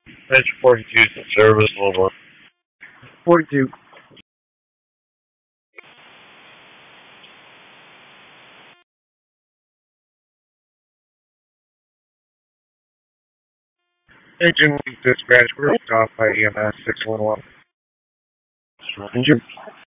Page 42, service level. 42. Agent dispatch, we're off by EMS 611. Stranger.